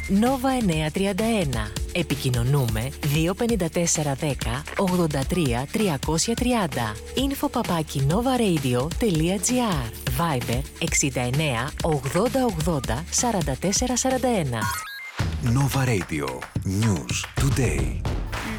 Nova 931. Επικοινωνούμε 25410 83 330. info@novaradio.gr. Viber 69 80 80 44 41. Nova Radio. News today.